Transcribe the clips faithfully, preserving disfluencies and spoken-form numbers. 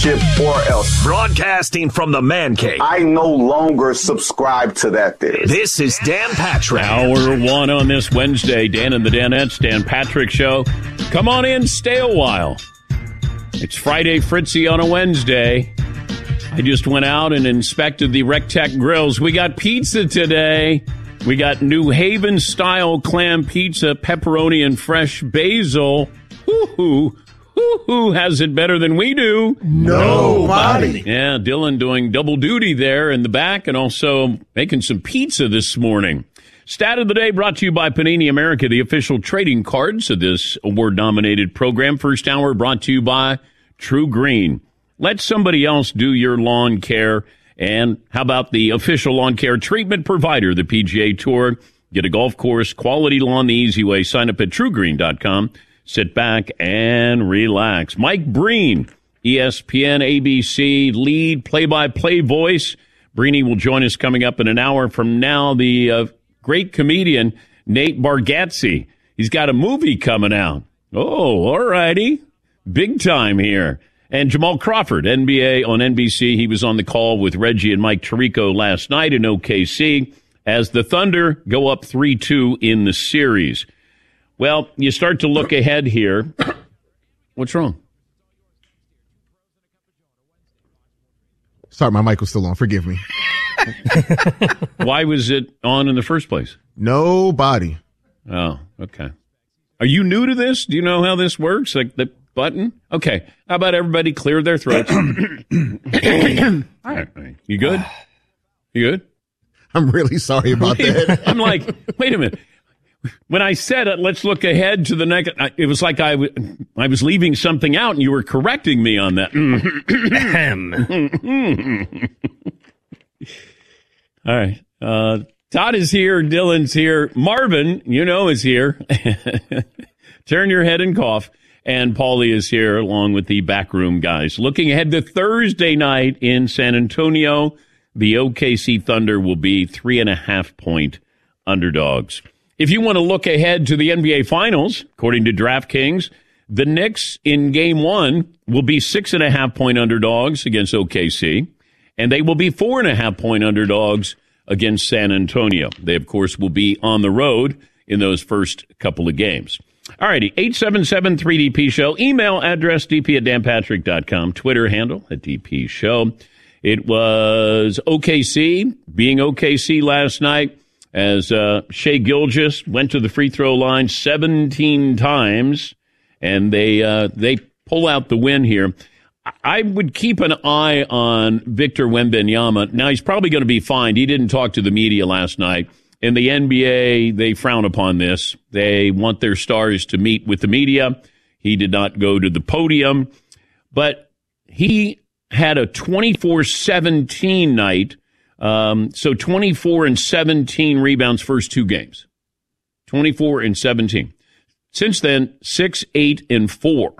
or else. Broadcasting from the Man Cave. I no longer subscribe to that theory. This is Dan Patrick. Hour one on this Wednesday. Dan and the Danettes, Dan Patrick Show. Come on in, stay a while. It's Friday Fritzy on a Wednesday. I just went out and inspected the Rectech grills. We got pizza today. We got New Haven-style clam pizza, pepperoni and fresh basil. Woo-hoo. Who has it better than we do? Nobody. Yeah, Dylan doing double duty there in the back and also making some pizza this morning. Stat of the day brought to you by Panini America, the official trading cards of this award-nominated program. First hour brought to you by True Green. Let somebody else do your lawn care. And how about the official lawn care treatment provider, the P G A Tour? Get a golf course, quality lawn the easy way. Sign up at true green dot com. Sit back and relax. Mike Breen, E S P N, A B C, lead play-by-play voice. Breeny will join us coming up in an hour from now. The uh, great comedian Nate Bargatze. He's got a movie coming out. Oh, all righty. Big time here. And Jamal Crawford, N B A on N B C. He was on the call with Reggie and Mike Tirico last night in O K C as the Thunder go up three two in the series. Well, you start to look ahead here. What's wrong? Sorry, my mic was still on. Forgive me. Why was it on in the first place? Nobody. Oh, okay. Are you new to this? Do you know how this works? Like the button? Okay. How about everybody clear their throats? All right. You good? You good? I'm really sorry about that. I'm like, wait a minute. When I said it, let's look ahead to the next, it was like I, w- I was leaving something out and you were correcting me on that. All right. Uh, Todd is here. Dylan's here. Marvin, you know, is here. Turn your head and cough. And Paulie is here along with the backroom guys. Looking ahead to Thursday night in San Antonio, the O K C Thunder will be three and a half point underdogs. If you want to look ahead to the N B A Finals, according to DraftKings, the Knicks in Game one will be six and a half point underdogs against O K C, and they will be four and a half point underdogs against San Antonio. They, of course, will be on the road in those first couple of games. All righty, eight seven seven three D P Show. Email address d p at dan patrick dot com. Twitter handle at D P Show. It was O K C being O K C last night. As uh, Shai Gilgeous went to the free throw line seventeen times, and they uh, they pull out the win here. I would keep an eye on Victor Wembanyama. Now, he's probably going to be fined. He didn't talk to the media last night. In the N B A, they frown upon this. They want their stars to meet with the media. He did not go to the podium, but he had a twenty-four seventeen night. Um, so twenty-four and seventeen rebounds first two games. twenty-four and seventeen. Since then, six, eight, and four.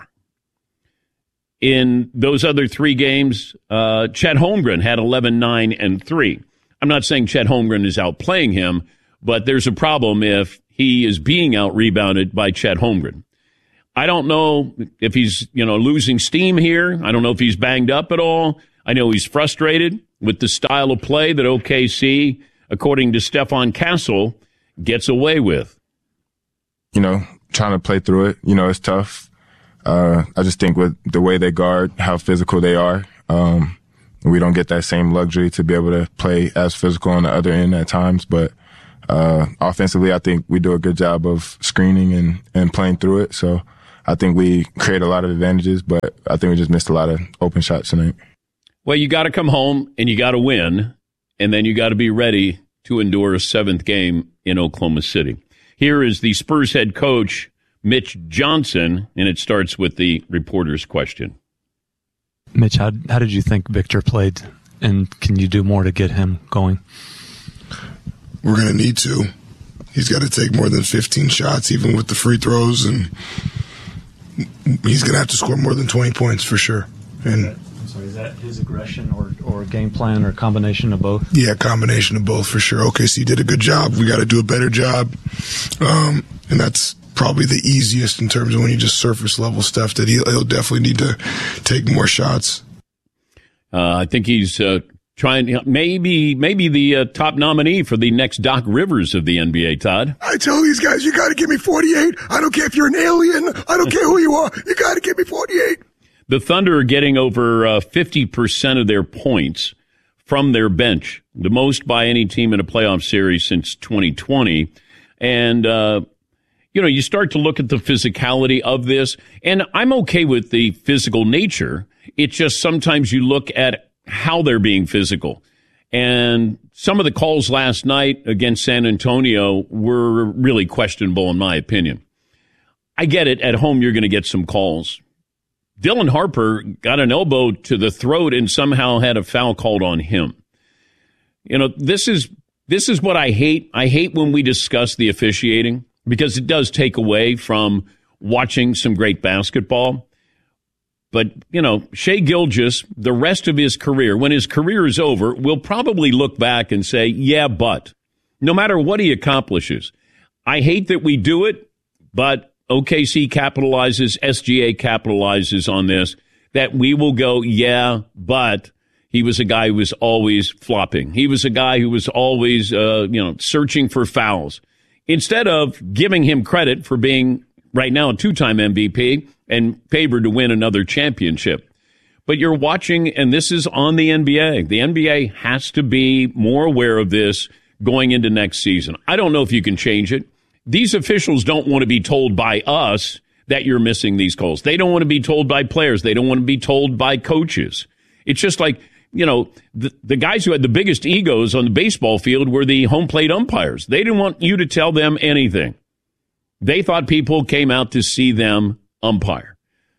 In those other three games, uh, Chet Holmgren had eleven, nine, and three. I'm not saying Chet Holmgren is outplaying him, but there's a problem if he is being out-rebounded by Chet Holmgren. I don't know if he's, you know, losing steam here. I don't know if he's banged up at all. I know he's frustrated with the style of play that O K C, according to Stefan Castle, gets away with. You know, trying to play through it, you know, it's tough. Uh, I just think with the way they guard, how physical they are, um, we don't get that same luxury to be able to play as physical on the other end at times. But uh, offensively, I think we do a good job of screening and, and playing through it. So I think we create a lot of advantages, but I think we just missed a lot of open shots tonight. Well, you got to come home and you got to win, and then you got to be ready to endure a seventh game in Oklahoma City. Here is the Spurs head coach, Mitch Johnson, and it starts with the reporter's question. Mitch, how, how did you think Victor played, and can you do more to get him going? We're going to need to. He's got to take more than fifteen shots, even with the free throws, and he's going to have to score more than twenty points for sure. And I'm sorry, is that his aggression or, or game plan or a combination of both? Yeah, combination of both for sure. O K C did a good job. We got to do a better job. Um, and that's probably the easiest in terms of when you just surface level stuff, that he'll, he'll definitely need to take more shots. Uh, I think he's uh, trying, maybe maybe the uh, top nominee for the next Doc Rivers of the N B A, Todd. I tell these guys, you got to give me forty-eight. I don't care if you're an alien. I don't care who you are. You got to give me forty-eight. The Thunder are getting over uh, fifty percent of their points from their bench, the most by any team in a playoff series since twenty twenty. And, uh, you know, you start to look at the physicality of this, and I'm okay with the physical nature. It's just sometimes you look at how they're being physical. And some of the calls last night against San Antonio were really questionable, in my opinion. I get it. At home, you're going to get some calls. Dylan Harper got an elbow to the throat and somehow had a foul called on him. You know, this is this is what I hate. I hate when we discuss the officiating because it does take away from watching some great basketball. But, you know, Shai Gilgeous, the rest of his career, when his career is over, will probably look back and say, yeah, but no matter what he accomplishes, I hate that we do it, but O K C capitalizes, S G A capitalizes on this, that we will go, yeah, but he was a guy who was always flopping. He was a guy who was always, uh, you know, searching for fouls. Instead of giving him credit for being right now a two-time M V P and favored to win another championship. But you're watching, and this is on the N B A. The N B A has to be more aware of this going into next season. I don't know if you can change it. These officials don't want to be told by us that you're missing these calls. They don't want to be told by players. They don't want to be told by coaches. It's just like, you know, the, the guys who had the biggest egos on the baseball field were the home plate umpires. They didn't want you to tell them anything. They thought people came out to see them umpire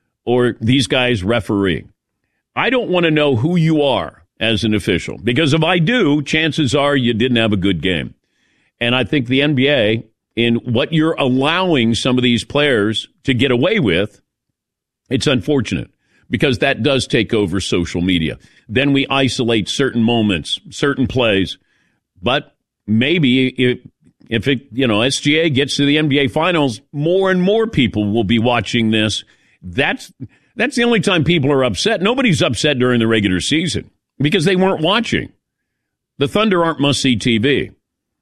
or these guys referee. I don't want to know who you are as an official, because if I do, chances are you didn't have a good game. And I think the N B A, in what you're allowing some of these players to get away with, it's unfortunate because that does take over social media. Then we isolate certain moments, certain plays. But maybe if, if it, you know, S G A gets to the N B A Finals, more and more people will be watching this. That's that's the only time people are upset. Nobody's upset during the regular season because they weren't watching. The Thunder aren't must-see T V.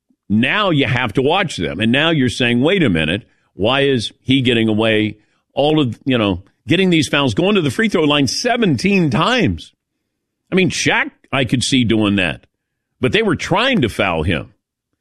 Now you have to watch them. And now you're saying, wait a minute, why is he getting away all of, you know, getting these fouls, going to the free throw line seventeen times? I mean, Shaq, I could see doing that. But they were trying to foul him.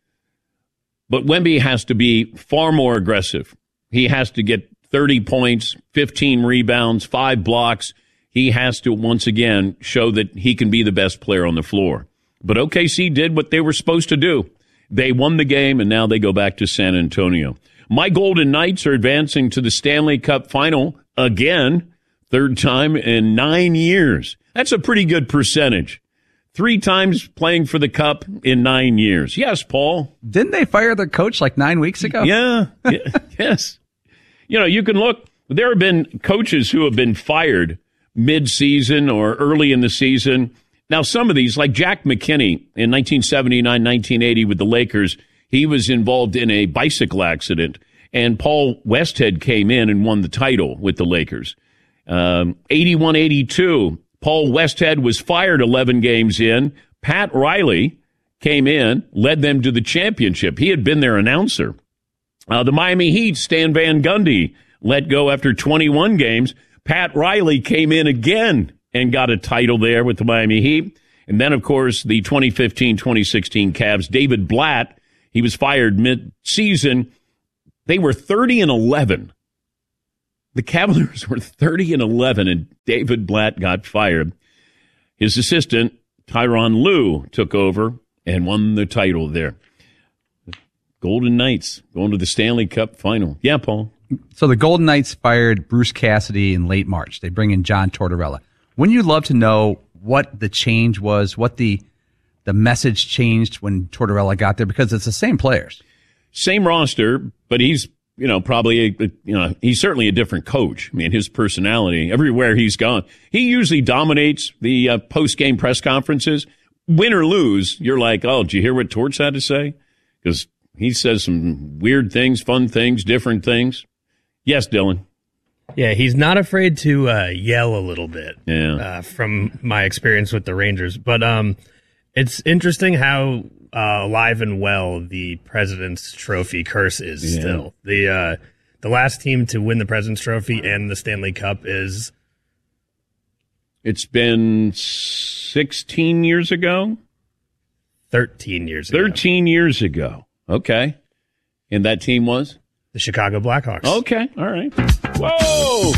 But Wemby has to be far more aggressive. He has to get thirty points, fifteen rebounds, five blocks. He has to, once again, show that he can be the best player on the floor. But O K C did what they were supposed to do. They won the game, and now they go back to San Antonio. My Golden Knights are advancing to the Stanley Cup final again, third time in nine years. That's a pretty good percentage. Three times playing for the Cup in nine years. Yes, Paul. Didn't they fire their coach like nine weeks ago? Yeah, yeah yes. You know, you can look. There have been coaches who have been fired mid-season or early in the season. Now, some of these, like Jack McKinney in nineteen seventy-nine nineteen eighty with the Lakers, he was involved in a bicycle accident, and Paul Westhead came in and won the title with the Lakers. Um, eighty-one eighty-two, Paul Westhead was fired eleven games in. Pat Riley came in, led them to the championship. He had been their announcer. Uh, the Miami Heat, Stan Van Gundy, let go after twenty-one games. Pat Riley came in again and got a title there with the Miami Heat. And then, of course, the twenty fifteen twenty sixteen Cavs, David Blatt, he was fired mid-season. They were thirty and eleven. The Cavaliers were thirty and eleven, and David Blatt got fired. His assistant, Tyronn Lue, took over and won the title there. Golden Knights going to the Stanley Cup final. Yeah, Paul. So the Golden Knights fired Bruce Cassidy in late March. They bring in John Tortorella. Wouldn't you love to know what the change was, what the the message changed when Tortorella got there? Because it's the same players. Same roster, but he's, you know, probably, a, you know, he's certainly a different coach. I mean, his personality, everywhere he's gone. He usually dominates the uh, post-game press conferences. Win or lose, you're like, oh, did you hear what Torts had to say? Because he says some weird things, fun things, different things. Yes, Dylan. Yeah, he's not afraid to uh, yell a little bit. Yeah. Uh, from my experience with the Rangers, but um, it's interesting how uh, alive and well the President's Trophy curse is Yeah. still. The uh, the last team to win the President's Trophy and the Stanley Cup is It's been sixteen years ago? thirteen years ago. thirteen years ago. Okay. And that team was? The Chicago Blackhawks. Okay. All right. Whoa!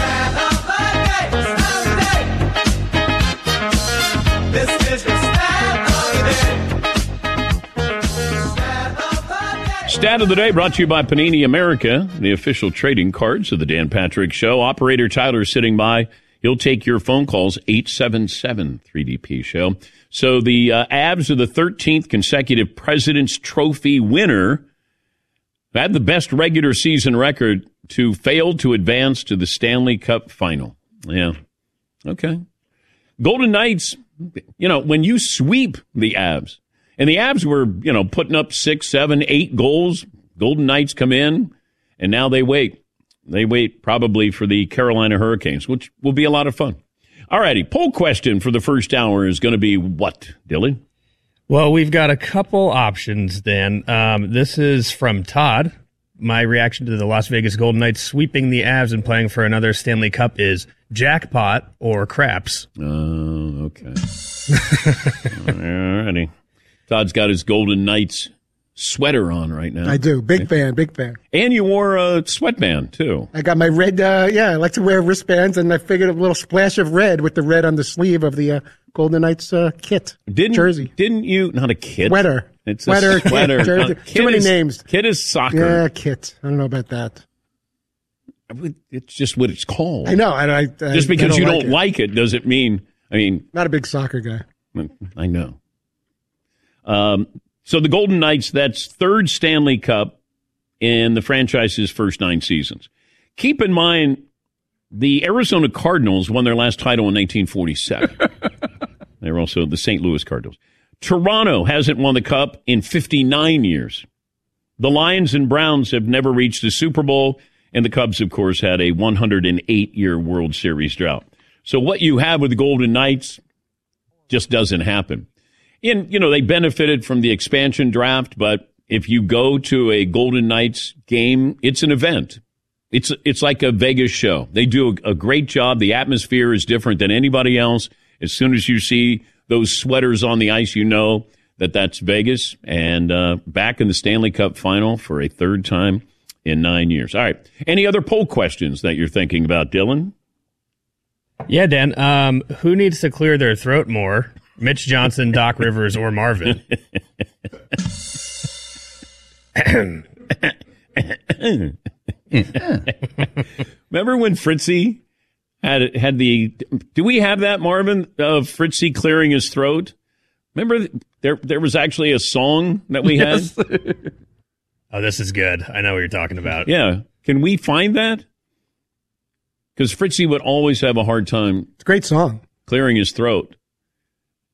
Stat of the day brought to you by Panini America, the official trading cards of the Dan Patrick Show. Operator Tyler sitting by. He'll take your phone calls, eight seven seven three D P show. So the uh, Avs are the thirteenth consecutive President's Trophy winner. Had the best regular season record to fail to advance to the Stanley Cup final. Yeah. Okay. Golden Knights, you know, when you sweep the Avs, and the Avs were, you know, putting up six, seven, eight goals, Golden Knights come in, and now they wait. They wait probably for the Carolina Hurricanes, which will be a lot of fun. All righty. Poll question for the first hour is going to be what, Dylan? Well, we've got a couple options, Dan. Um, this is from Todd. My reaction to the Las Vegas Golden Knights sweeping the Avs and playing for another Stanley Cup is jackpot or craps. Oh, okay. All righty. Todd's got his Golden Knights sweater on right now. I do. Big fan, big fan. And you wore a sweatband, too. I got my red, uh, yeah, I like to wear wristbands, and I figured a little splash of red with the red on the sleeve of the uh, Golden Knights uh, kit. Didn't, jersey. Didn't you, not a kit. Sweater. It's Sweater, a sweater. kit, jersey. Uh, kit Too many is, names. Kit is soccer. Yeah, kit. I don't know about that. It's just what it's called. I know. I, I, just because I don't you like don't it. like it doesn't mean, I mean. Not a big soccer guy. I know. Um, so the Golden Knights, that's third Stanley Cup in the franchise's first nine seasons. Keep in mind, the Arizona Cardinals won their last title in nineteen forty-seven. They were also the Saint Louis Cardinals. Toronto hasn't won the Cup in fifty-nine years. The Lions and Browns have never reached the Super Bowl, and the Cubs, of course, had a one hundred eight year World Series drought. So what you have with the Golden Knights just doesn't happen. And, you know, they benefited from the expansion draft, but if you go to a Golden Knights game, it's an event. It's it's like a Vegas show. They do a, a great job. The atmosphere is different than anybody else. As soon as you see those sweaters on the ice, you know that that's Vegas. And uh, back in the Stanley Cup final for a third time in nine years. All right. Any other poll questions that you're thinking about, Dylan? Yeah, Dan. Um, who needs to clear their throat more? Mitch Johnson, Doc Rivers, or Marvin? Remember when Fritzy had had the? Do we have that, Marvin, of Fritzy clearing his throat? Remember there there was actually a song that we had. Yes. Oh, this is good. I know what you're talking about. Yeah, can we find that? Because Fritzy would always have a hard time. It's a great song. Clearing his throat.